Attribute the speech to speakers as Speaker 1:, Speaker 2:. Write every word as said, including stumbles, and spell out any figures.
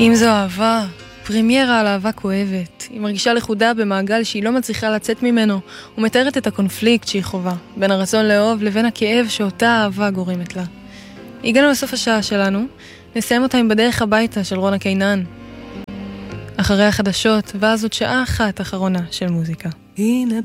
Speaker 1: אם זו אהבה, פרימיירה על אהבה כואבת. היא מרגישה לחודה במעגל שהיא לא מצליחה לצאת ממנו, ומתארת את הקונפליקט שהיא חובה, בין הרצון לאהוב לבין הכאב שאותה אהבה גורמת לה. הגענו לסוף השעה שלנו, נסיים אותה עם בדרך הביתה של רונה קינן. אחרי החדשות, ואז עוד שעה אחת אחרונה של מוזיקה.
Speaker 2: הנה